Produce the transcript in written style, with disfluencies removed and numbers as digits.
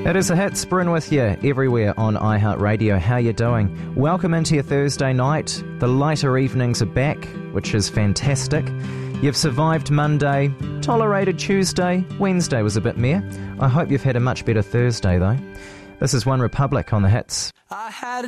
It is The Hits, Bryn with you everywhere on iHeartRadio. How you doing? Welcome into your Thursday night. The lighter evenings are back, which is fantastic. You've survived Monday, tolerated Tuesday, Wednesday was a bit meh. I hope you've had a much better Thursday though. This is One Republic on The Hits.